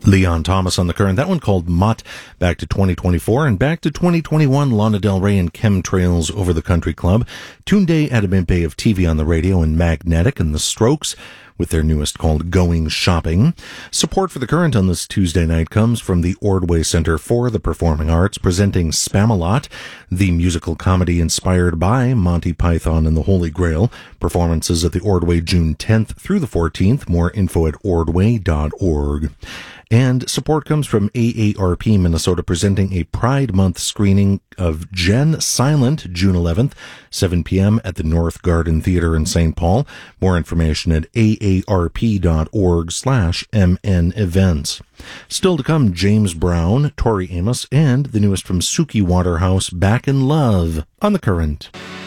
Leon Thomas on the current. That one called Mutt, back to 2024, and back to 2021, Lana Del Rey and Chemtrails Over the Country Club, Tunde Adebimpe of TV on the Radio and Magnetic, and The Strokes with their newest called Going Shopping. Support for the current on this Tuesday night comes from the Ordway Center for the Performing Arts, presenting Spamalot, the musical comedy inspired by Monty Python and the Holy Grail. Performances at the Ordway June 10th through the 14th. More info at ordway.org. And support comes from AARP Minnesota, presenting a Pride Month screening of Jen Silent, June 11th, 7 p.m. at the North Garden Theater in St. Paul. More information at aarp.org/MN events. Still to come, James Brown, Tori Amos, and the newest from Suki Waterhouse, Back in Love, on the current.